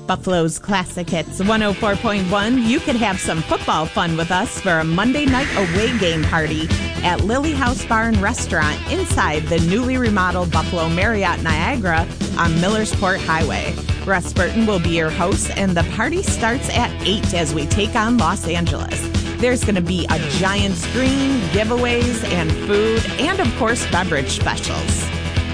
Buffalo's Classic Hits 104.1. You could have some football fun with us for a Monday night away game party at Lily House Bar and Restaurant inside the newly remodeled Buffalo Marriott Niagara on Millersport Highway. Russ Burton will be your host, and the party starts at 8 as we take on Los Angeles. There's going to be a giant screen, giveaways, and food, and of course, beverage specials.